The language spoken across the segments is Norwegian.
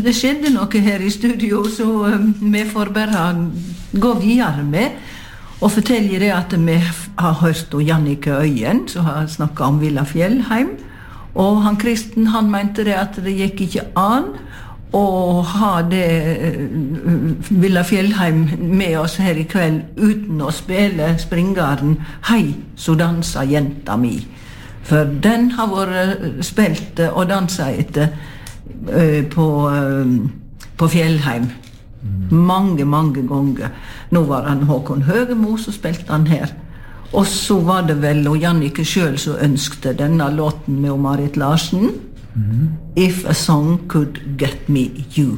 det skjedde noe her I studio, så vi får bare gå videre med og fortelle det at vi har hørt om Jannicke Øyen, som har snakket om Villa Fjellheim, og han Kristen, han mente det at det gikk ikke an å ha det Villa Fjellheim med oss her I kveld uten å spille springaren «Hei, så dansa jenta mi». For den har vært spilt og danset etter på Fjellheim mange ganger. Nå var han Håkon Høgemo, så spilte han her. Og så var det vel og Jannicke selv som ønskte denne låten med Marit Larsen. If a song could get me you.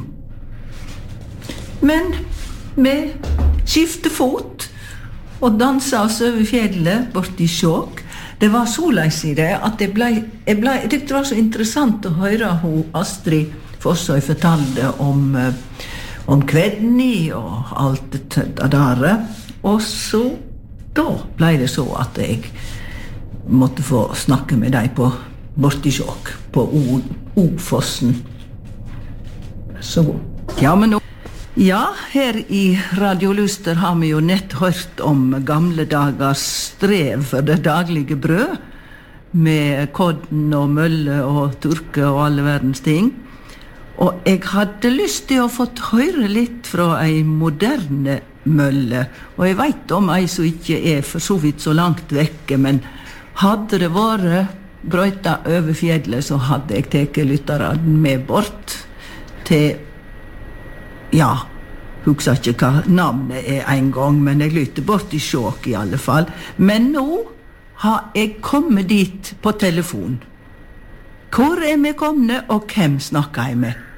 Men vi skiftet fot og danset oss over fjellet bort I Skjåk. Det var så leis I det at jeg tykte det var så interessant å høre hun Astrid Fossøy fortalte om Kvedni og alt det der. Og så da ble det så at jeg måtte få snakke med deg bort I Skjåk på Ofossen. Så ja, men nå ja, her I Radio Luster har vi jo nett hørt om gamle dagers strev for det daglige brød, med kodden og mølle og turke og alle verdens ting. Og jeg hadde lyst til å få høre litt fra ei moderne mølle, og jeg vet om ei som ikke for så vidt så langt vekke, men hadde det vært brøyta over fjellet, så hadde jeg teket lytteren med bort til ja, husker ikke hva navnet en gang, men jeg lytter bort I Skjåk I alle fall. Men nå har jeg kommet dit på telefon. Hvor vi kommet, og hvem snakker jeg med?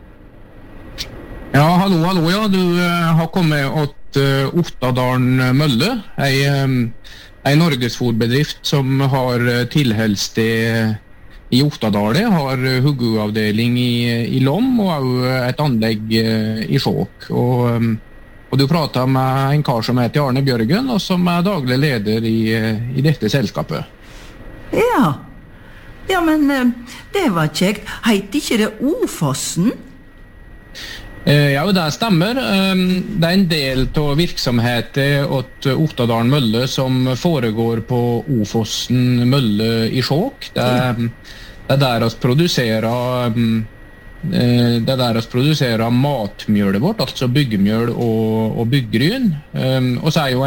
Ja, hallo, ja. Du har kommet til Ottadalen Mølle, en norgesfòrbedrift som har tilholdssted I Ottadalen, har hugguavdeling I Lom og også et anlegg I Skjåk. Og du pratet med en kar som heter Arne Bjørgen, og som daglig leder I dette selskapet. Ja, men det var kjekt. Heter ikke det Ofossen? Ja, det stemmer. Det en del av virksomheten åt Ottadalen Mølle som foregår på Ofossen Mølle I Skjåk. Det der oss produserer matmjølet vårt, altså byggemjøl og byggryn. Og så jo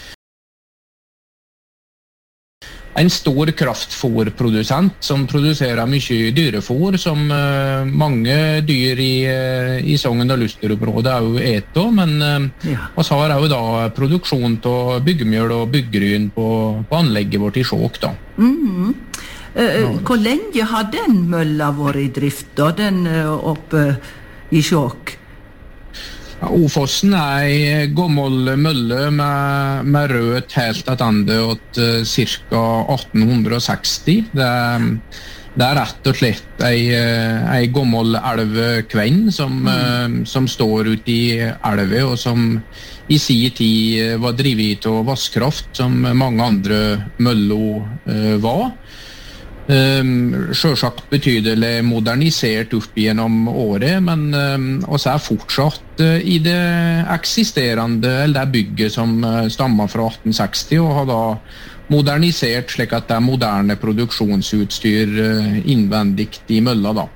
en stor kraftfòrprodusent som produserer mye dyrefòr som mange dyr I Sogn og Luster-området jo etter, men oss har jo da produksjon av byggemjøl og byggryn på anlegget vårt I Skjåk da. Hvor lenge har den mølla vært I drift da, den oppe I Skjåk? Ofossen en gammel mølle med rød helt attende til ca. 1860. Det rett og slett en gammel elvkvenn som står ute I elve, og som I sin tid var drivet av vasskraft, som mange andre møller var. Selvsagt betydelig modernisert opp gjennom året, men også fortsatt I det eksisterende, eller det bygget som stammer fra 1860, og har da modernisert slik at det moderne produksjonsutstyr innvendig I mølla da.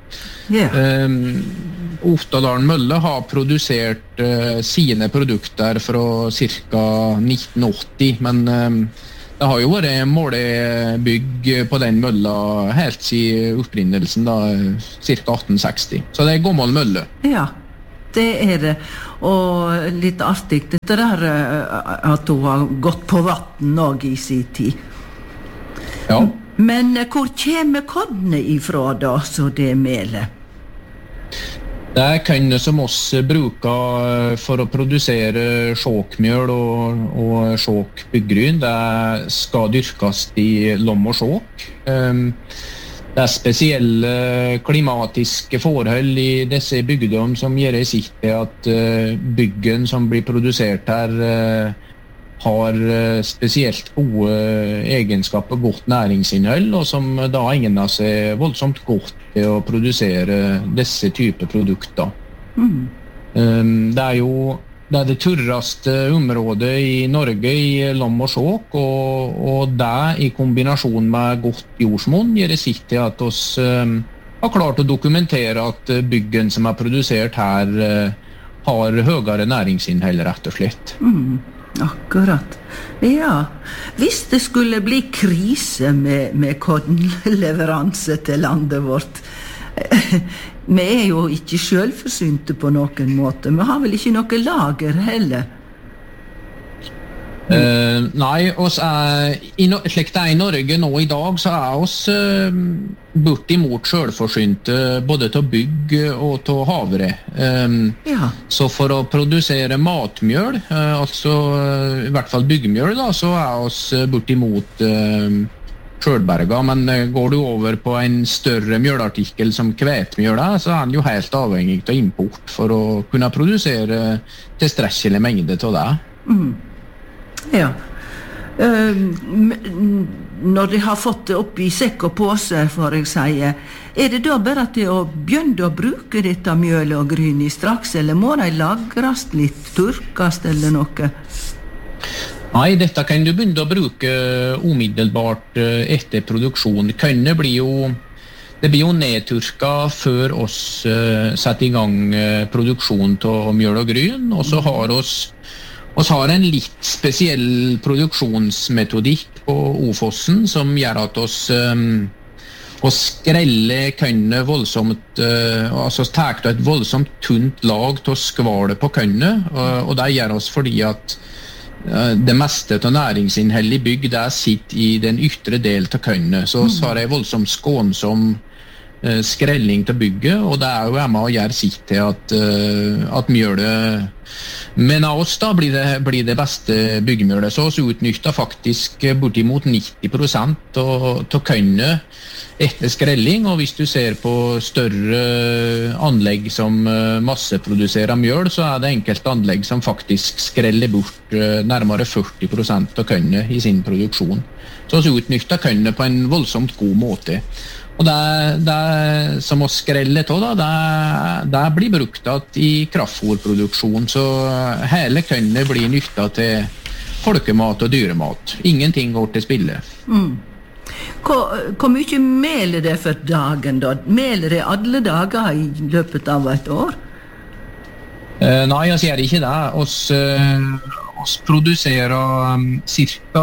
Ottadalen Mølle har produsert sine produkter fra ca. 1980, men det har jo vært målebygg på den mølla helt siden opprinnelsen da, ca. 1860. Så det gammel mølle. Ja, det det. Og litt artig dette der at hun har gått på vatten også I sin tid. Ja. Men hvor kommer kodene ifra da, så det melet? Det kønne som oss bruker for å produsere Skjåkmjøl og Skjåkbyggryn, det skal dyrkes I Lom og Skjåk. Det spesielle klimatiske forhold I disse bygdom som gjør sitt til at byggen som blir produsert her har spesielt gode egenskaper, godt næringsinnhold, og som da egner seg voldsomt godt til å produsere disse typer produkter. Det er det tørreste området i Norge i lam og sjåk, og det i kombinasjon med godt jordsmonn gjør det sitt til at oss har klart å dokumentere at byggen som er produsert her har høyere næringsinnhold, rett og slett. Akkurat. Ja, hvis det skulle bli krise med kornleveranse til landet vårt, vi er jo ikke selvforsynte på noen måte. Vi har vel ikke noe lager heller? Nei, slik det er i Norge nå i dag, så er oss bortimot selvforsynte både til bygg og til havre. Så for å produsere matmjøl, altså i hvert fall byggmjøl, da, så er oss bortimot sjølberga, men går du over på en større mjølartikkel som kvetmjøl, så er den jo helt avhengig av import for å kunne produsere tilstrekkelig mengde til det. Ja. Når de har fått det opp i sekk og påse, for jeg sier, er det da bare til å begynne å bruke dette mjølet og gryn i straks, eller må de lagrast litt, turkast eller noe? Nei, dette kan du begynne å bruke umiddelbart etter produksjon. Det blir jo nedturka før oss setter i gang produksjon av mjøl og gryn, og så har oss har en litt spesiell produksjonsmetodikk på Ofossen som gjør at oss skreller kønne voldsomt, altså tar et voldsomt tunt lag til å skvale på kønne, og det gjør oss fordi at det meste av næringsinnhold i bygg det sitter i den ytre del av kønne, så oss har en voldsomt skånsom skrelling til bygget, og det er jo med å gjøre sitt til at mjølet, men av oss da blir det beste byggemjølet, så oss utnytter faktisk bortimot 90% av kønne etter skrelling, og hvis du ser på større anlegg som masseproduserer mjøl, så er det enkelte anlegg som faktisk skreller bort nærmere 40% av kønne i sin produksjon. Så oss utnytter kønne på en voldsomt god måte. Og det som å skrelle til, det blir brukt i kraftfôrproduksjon, så hele kønne blir nyttet til folkemat og dyremat. Ingenting går til spille. Hvor mye meler det for dagen da? Meler det alle dager i løpet av et år? Nei, jeg sier ikke det. Oss produserer ca.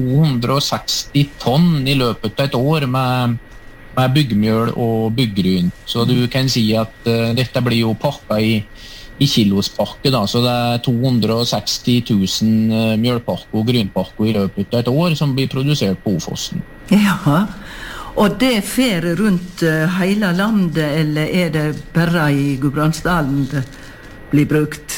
260 tonn i løpet av et år med byggmjøl og byggryn. Så du kan si at dette blir jo pakket i kilospakke, da, så det er 260 000 mjølpakker og grynpakker i løpet av et år som blir produsert på Ofossen. Ja, og det fer rundt hele landet, eller er det bare i Gudbrandsdalen det blir brukt?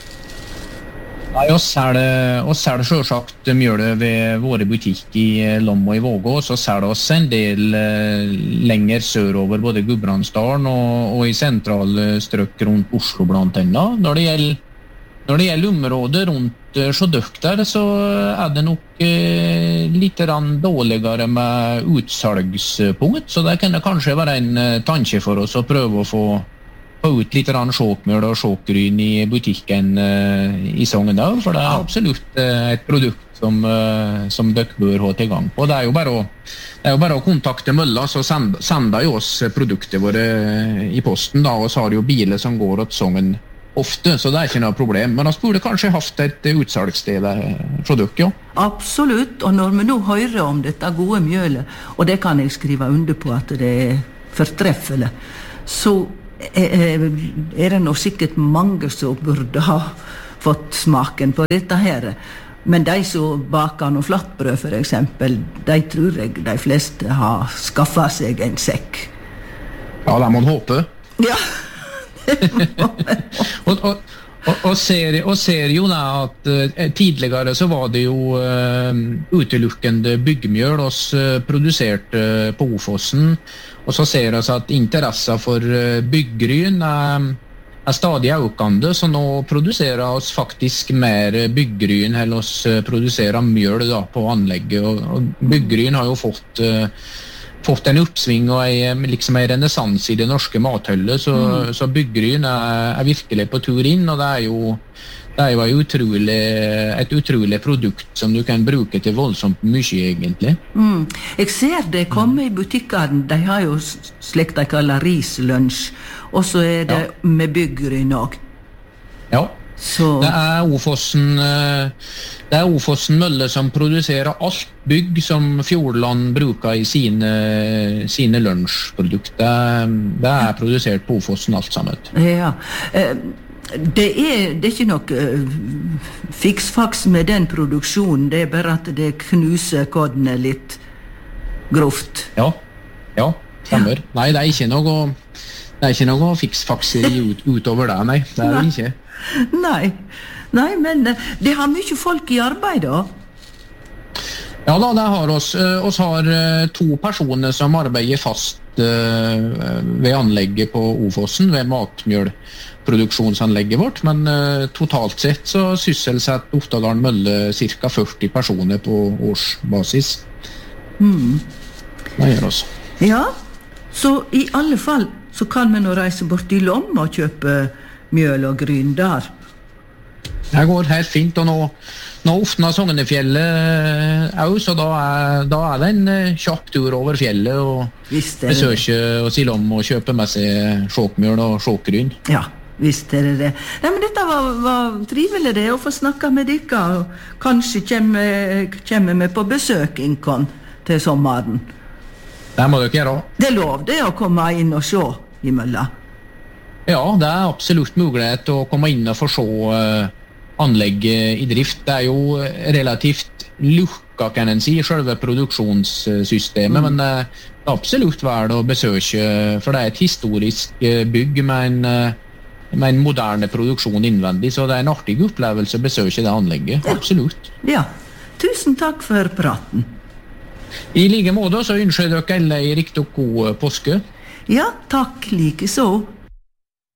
Nei, oss er det selvsagt mjølet ved våre butikk i Lom og i Vågå, så ser det oss en del lenger sørover, både Gudbrandsdalen og i sentrale strøk rundt Oslo blant annet. Når det gjelder området rundt Sjødøk der, så er det nok litt dårligere med utsalgspunkt, så det kan det kanskje være en tanke for oss å prøve å få ut litt sjåkmjøl og sjåkgryn i butikken i Sogndal, for det er absolutt et produkt som dere bør ha til gang på. Det er jo bare å kontakte Mølla, så sender jo oss produkter våre i posten, da, og så har jo biler som går til Sogn ofte, så det er ikke noe problem. Men vi burde kanskje haft et utsalgssted fra dere, ja? Absolutt, og når vi nå hører om dette gode mjølet, og det kan jeg skrive under på at det er fortreffelig, så er det nå sikkert mange som burde ha fått smaken på dette her. Men de som baker noe flatbrød for eksempel, de tror jeg de fleste har skaffet seg en sekk. Ja, det må man håpe. Ja, det må man håpe. Og ser jo da at tidligere så var det jo utelukkende byggmjøl oss produserte på Ofossen, og så ser vi at interessen for byggryn stadig økende, så nå produserer oss faktisk mer byggryn, eller oss produserer mjøl da, på anlegget, og byggryn har jo fått en oppsving og liksom en renessanse i det norske mathøllet, så byggryn virkelig på tur inn, og det er jo et utrolig produkt som du kan bruke til voldsomt mye, egentlig. Jeg ser det komme i butikkene, de har jo slik de kaller rislunsj, og så det med byggryn også. Ja, det Ofossen Mølle som produserer alt bygg som Fjordland bruker i sine lunsjprodukter. Det produsert på Ofossen alt sammen. Ja, det er ikke noe fiksfaks med den produksjonen, det bare at det knuser kodene litt grovt. Ja, stemmer. Ja. Nei, det er ikke noe fiksfaks utover det, nei. Det det ikke. Nei, men det har mye folk i arbeid da. Ja da, det har oss. Oss har 2 personer som arbeider fast ved anlegget på Ofossen, ved matmjølproduksjonsanlegget vårt, men totalt sett så sysselsetter Oftadalen Mølle ca. 40 personer på årsbasis. Det gjør oss. Ja, så i alle fall så kan vi nå reise bort i Lom og kjøpe mjøl og gryn der. Det går helt fint, og nå åpner Sognefjellet også, så da det en kjapp tur over fjellet og besøke oss i Lom og kjøpe med seg sjåkmjøl og sjåkryn. Ja, visst det. Nei, men dette var trivelig det, å få snakke med dere, og kanskje kommer vi på besøk innkon til sommeren. Det må dere gjøre. Det lov det å komme inn og se i mølla. Ja, det absolutt mulighet å komme inn og få se anlegget i drift. Det jo relativt lukka, kan en si, selve produksjonssystemet, men det absolutt verdt å besøke, for det et historisk bygg med en moderne produksjon innvendig, så det en artig opplevelse å besøke det anlegget, absolutt. Ja, tusen takk for praten. I like måte så ønsker dere alle en riktig god påske. Ja, takk like så.